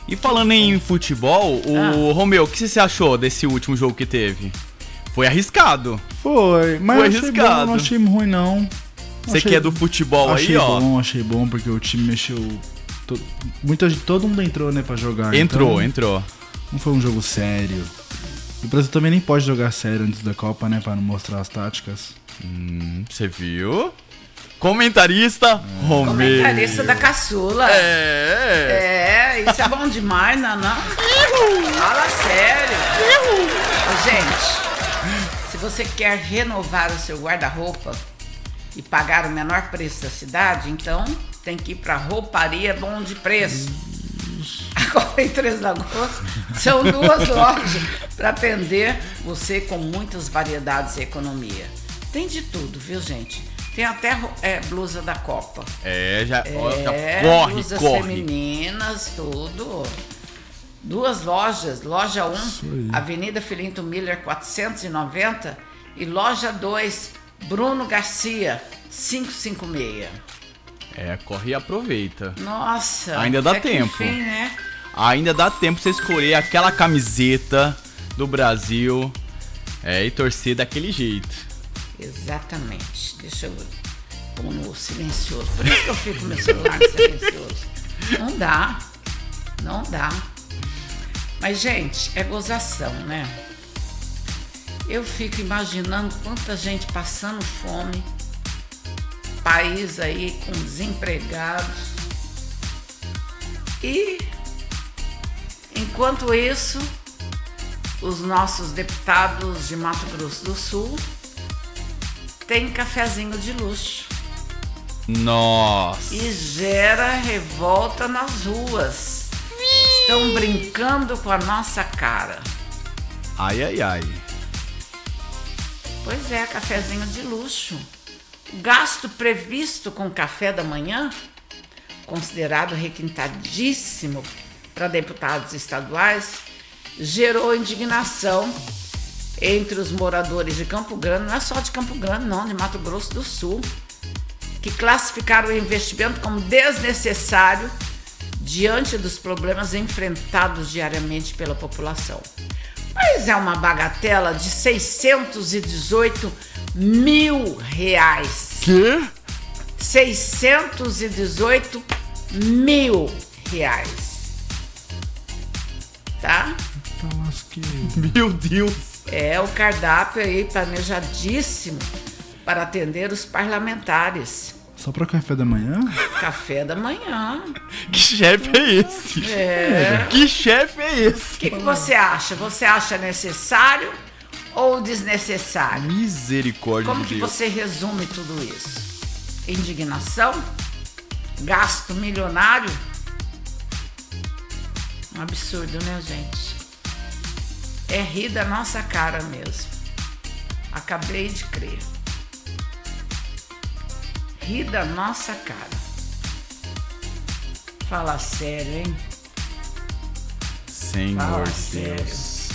E falando em futebol, Romeu, o que você achou desse último jogo que teve? Foi arriscado. Foi, mas Foi achei arriscado. bom, não achei ruim não. Você que é do futebol aí, ó. Achei bom, porque o time mexeu. Todo mundo entrou, né, pra jogar. Entrou. Não foi um jogo sério. O Brasil também nem pode jogar sério antes da Copa, né, pra não mostrar as táticas. Você viu? Comentarista Romeu. Comentarista da caçula. Isso é bom demais, não? Fala sério. Gente, se você quer renovar o seu guarda-roupa e pagar o menor preço da cidade, então tem que ir pra Rouparia Bom de Preço. Agora em 3 de agosto são 2 lojas para atender você com muitas variedades e economia. Tem de tudo, viu, gente? Tem até blusa da Copa. Já corre, blusas femininas, tudo. 2 lojas. Loja 1, Avenida Filinto Miller, 490. E loja 2, Bruno Garcia, 556. Corre e aproveita. Nossa. Ainda dá tempo. Enfim, né? Ainda dá tempo pra você escolher aquela camiseta do Brasil e torcer daquele jeito. Exatamente. Deixa eu pôr no silencioso. Por isso que eu fico com meu celular no silencioso. Não dá. Mas, gente, é gozação, né? Eu fico imaginando quanta gente passando fome, país aí com desempregados. E, enquanto isso, os nossos deputados de Mato Grosso do Sul têm cafezinho de luxo. Nossa! E gera revolta nas ruas. Estão brincando com a nossa cara. Ai. Pois é, cafezinho de luxo. O gasto previsto com o café da manhã, considerado requintadíssimo para deputados estaduais, gerou indignação entre os moradores de Campo Grande, não é só de Campo Grande não, de Mato Grosso do Sul, que classificaram o investimento como desnecessário diante dos problemas enfrentados diariamente pela população. Mas é uma bagatela de R$618 mil. Quê? R$618 mil. Tá? Meu Deus! O cardápio aí planejadíssimo para atender os parlamentares. Só para café da manhã? Café da manhã. Que chefe é esse? Que chefe é esse? O que você acha? Você acha necessário ou desnecessário? Misericórdia Como de que Deus. você resume tudo isso? Indignação? Gasto milionário? Um absurdo, né, gente? É rir da nossa cara mesmo. Acabei de crer. Rir da nossa cara. Fala sério, hein? Senhor Deus.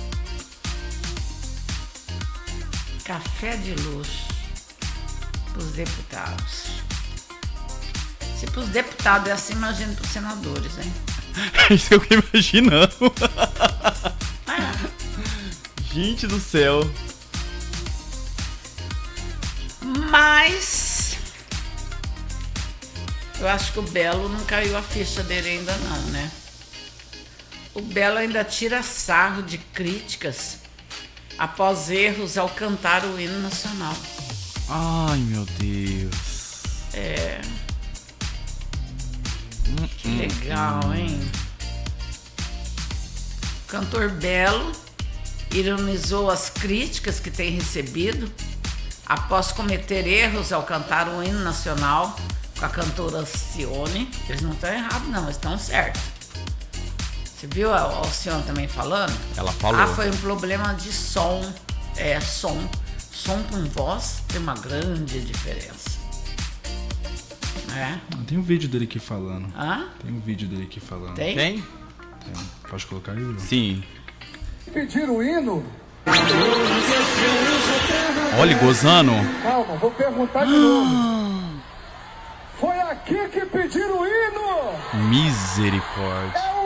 Café de luxo pros deputados. Se pros deputados é assim, imagina pros senadores, hein? Isso eu fiquei imaginando. Gente do céu. Mas eu acho que o Belo não caiu a ficha dele ainda não, né? O Belo ainda tira sarro de críticas após erros ao cantar o hino nacional. Ai, meu Deus. Que legal, hein? O cantor Belo ironizou as críticas que tem recebido após cometer erros ao cantar o hino nacional com a cantora Alcione. Eles não estão errados, não, eles estão certos. Você viu a Alcione também falando? Ela falou. Foi um problema de som. Som com voz tem uma grande diferença. Tem um vídeo dele aqui falando. Tem um vídeo dele aqui falando. Tem? Pode colocar aí, Will? Sim. Pediram o hino? Olha, gozando. Calma, vou perguntar de novo. Foi aqui que pediram o hino? Misericórdia. É o